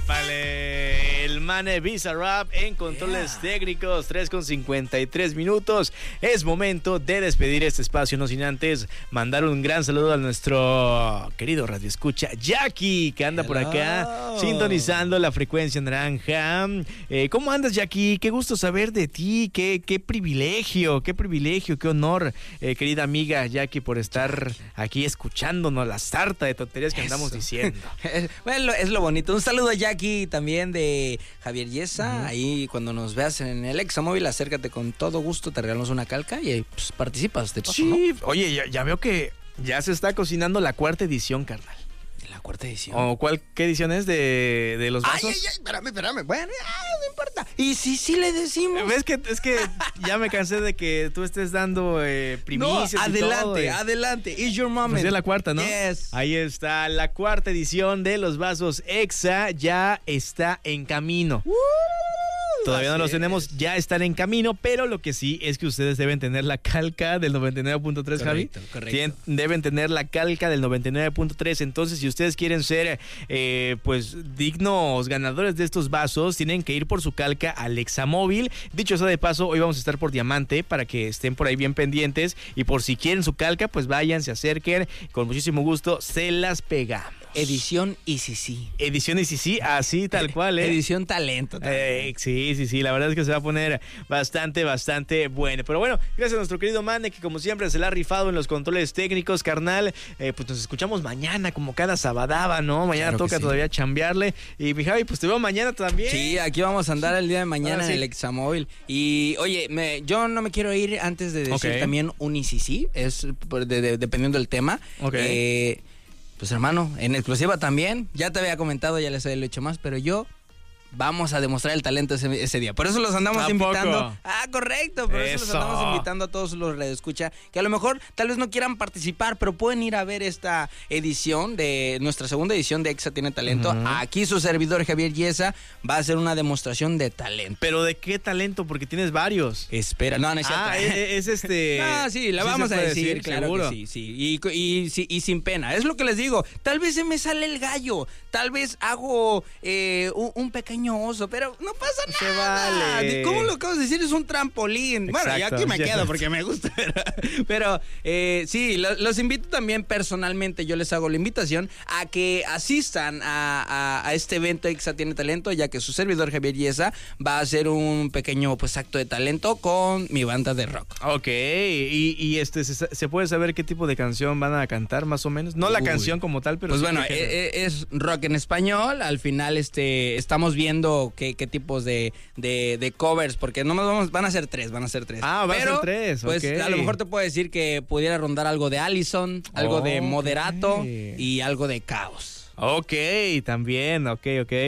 ¡Épale! El Mane Bizarrap en controles técnicos, 3:53 minutos. Es momento de despedir este espacio, no sin antes mandar un gran saludo a nuestro querido radioescucha Jackie, que anda por acá sintonizando la frecuencia naranja. ¿Cómo andas, Jackie? Qué gusto saber de ti, qué privilegio, qué honor, querida amiga Jackie, por estar aquí escuchándonos la sarta de tonterías que andamos diciendo. Bueno, es lo bonito. Un saludo a Jackie también de Javier Yesa. Ahí cuando nos veas en el Examóvil, acércate con todo gusto, te regalamos una calca y pues, participas de paso, sí, ¿no? Oye, ya veo que ya se está cocinando la 4ª edición, carnal. La 4ª edición. ¿O qué edición es de los vasos? Ay, espérame. Bueno, no importa. Y sí le decimos. ¿Ves que es que ya me cansé de que tú estés dando primicias? No, adelante, y todo, adelante. It's your moment. Pues ya la 4ª, ¿no? Yes. Ahí está, la 4ª edición de los vasos Exa ya está en camino. Todavía no los tenemos, ya están en camino, pero lo que sí es que ustedes deben tener la calca del 99.3, Javi. Correcto. Deben tener la calca del 99.3. Entonces, si ustedes quieren ser pues dignos ganadores de estos vasos, tienen que ir por su calca al Examóvil. Dicho eso de paso, hoy vamos a estar por Diamante para que estén por ahí bien pendientes. Y por si quieren su calca, pues vayan, se acerquen. Con muchísimo gusto se las pegamos. Edición ICC. Edición ICC, así tal cual, Edición talento. Sí, la verdad es que se va a poner bastante bueno. Pero bueno, gracias a nuestro querido Mane, que como siempre se la ha rifado en los controles técnicos, carnal. Pues nos escuchamos mañana, como cada sabadaba, ¿no? Mañana claro toca todavía chambearle. Y mi Javi, pues te veo mañana también. Sí, aquí vamos a andar el día de mañana en el Examóvil. Y oye, yo no me quiero ir antes de decir también un ICC, es dependiendo del tema. Pues hermano, en exclusiva también, ya te había comentado, ya les había hecho más, pero vamos a demostrar el talento ese día. Por eso los andamos invitando. Correcto. Por eso los andamos invitando a todos los radioescucha que a lo mejor tal vez no quieran participar, pero pueden ir a ver esta edición de nuestra 2ª edición de Exa Tiene Talento. Aquí su servidor Javier Yesa va a hacer una demostración de talento. ¿Pero de qué talento? Porque tienes varios. Espera, no es cierto. Es No, sí, la vamos a decir, claro seguro. Que sí. Y sin pena. Es lo que les digo. Tal vez se me sale el gallo. Tal vez hago un pequeño oso, pero no pasa nada. Se vale. ¿Cómo lo acabas de decir? Es un trampolín. Exacto, bueno, ya aquí me quedo porque me gusta. Pero sí, los invito también personalmente. Yo les hago la invitación a que asistan a este evento Exa Tiene Talento, ya que su servidor Javier Yesa va a hacer un pequeño acto de talento con mi banda de rock. Ok, y ¿se puede saber qué tipo de canción van a cantar más o menos? No la canción como tal, pero pues sí, bueno, es rock en español. Al final estamos viendo qué tipos de covers, porque no van a ser tres. Van a ser 3, pues a lo mejor te puedo decir que pudiera rondar algo de Allison, algo de Moderato y algo de Caos. Ok, también, ok.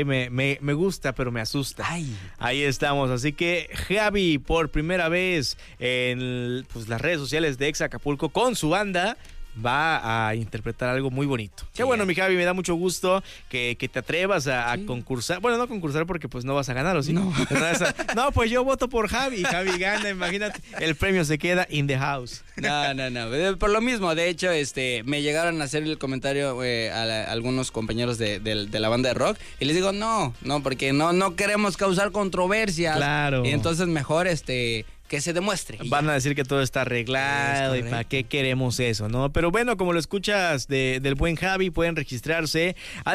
Me gusta, pero me asusta. Ahí estamos. Así que Javi, por primera vez en las redes sociales de Exa Acapulco con su banda, va a interpretar algo muy bonito. Qué bueno, mi Javi, me da mucho gusto que te atrevas a concursar. Bueno, no concursar porque pues no vas a ganar, ¿o sí? No. No, pues yo voto por Javi. Javi gana, imagínate. El premio se queda in the house. No. Por lo mismo, de hecho, me llegaron a hacer el comentario a algunos compañeros de la banda de rock y les digo, no, porque no queremos causar controversia. Claro. Y entonces mejor que se demuestre. Van a decir que todo está arreglado y para qué queremos eso, ¿no? Pero bueno, como lo escuchas del buen Javi, pueden registrarse al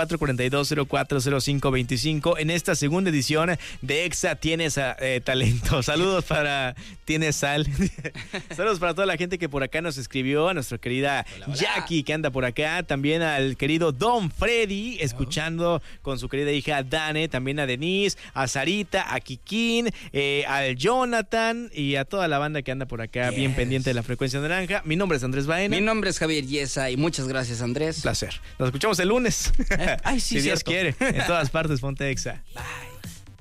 7442040525 en esta 2ª edición de Exa Tienes Talento. Saludos para Tienes Sal. Saludos para toda la gente que por acá nos escribió, a nuestra querida Jackie que anda por acá, también al querido Don Freddy, escuchando con su querida hija Dane, también a Denise, a Sarita, a Kikín, al Jonathan y a toda la banda que anda por acá bien pendiente de la frecuencia naranja. Mi nombre es Andrés Baena. Mi nombre es Javier Yesa y muchas gracias, Andrés. Placer. Nos escuchamos el lunes. Sí, si Dios quiere. En todas partes, ponte Exa. Bye.